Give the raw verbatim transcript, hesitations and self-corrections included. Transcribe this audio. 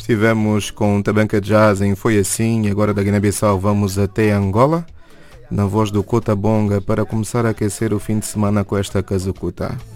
Estivemos com Tabanca Jazz em Foi Assim e agora da Guiné-Bissau vamos até Angola, na voz do Kota Bonga, para começar a aquecer o fim de semana com esta Kazukuta.